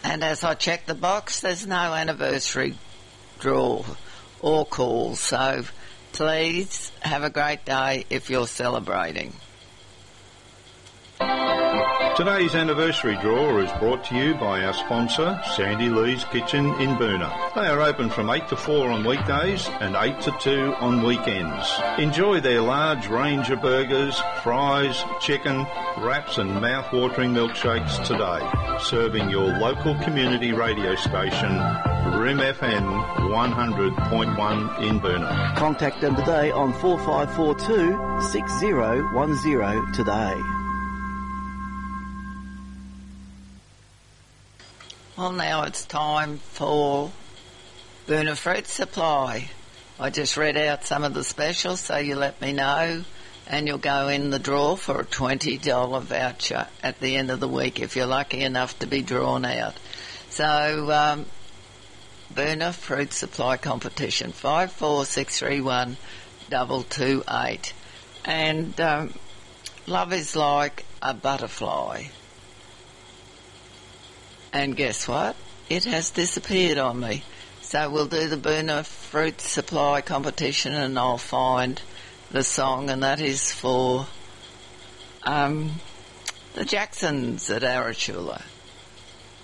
And as I check the box, there's no anniversary draw or call, so please have a great day if you're celebrating. Today's anniversary draw is brought to you by our sponsor, Sandy Lee's Kitchen in Boonah. They are open from 8 to 4 on weekdays and 8 to 2 on weekends. Enjoy their large range of burgers, fries, chicken, wraps and mouth-watering milkshakes today. Serving your local community radio station, Rim FM 100.1 in Boonah. Contact them today on 4542 6010 today. Well, now it's time for Boonah Fruit Supply. I just read out some of the specials, so you let me know, and you'll go in the draw for a $20 voucher at the end of the week if you're lucky enough to be drawn out. So, Boonah Fruit Supply Competition, 54631 228. And love is like a butterfly. And guess what? It has disappeared on me. So we'll do the Boonah Fruit Supply Competition and I'll find the song, and that is for the Jacksons at Arachula.